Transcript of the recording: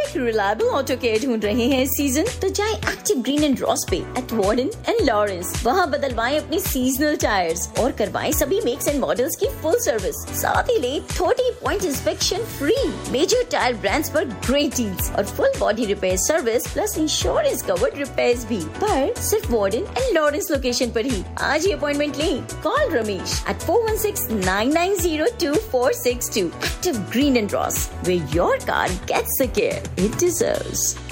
एक reliable auto care ढूंढ रहे हैं इस सीजन, तो जाए एक्टिव ग्रीन एंड रॉस पे एट वार्डन एंड लॉरेंस। वहाँ बदलवाएं अपनी सीजनल टायर्स और करवाएं सभी मेक्स एंड मॉडल्स की फुल सर्विस। साथ ही ले 30 point inspection free, major tyre brands पर ग्रेट डील्स और full body repair service plus insurance covered repairs भी, पर सिर्फ वार्डन एंड लॉरेंस लोकेशन पर ही। आज ही अपॉइंटमेंट लें। Call Ramesh at 416-990-2462. Active Green and Ross, where your car gets the care it deserves.